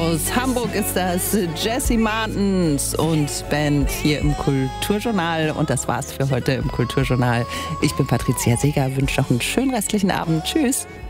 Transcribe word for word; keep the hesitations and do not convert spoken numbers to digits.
Aus Hamburg ist das Jesse Martens und Band hier im Kulturjournal. Und das war's für heute im Kulturjournal. Ich bin Patricia Seeger, wünsche noch einen schönen restlichen Abend. Tschüss.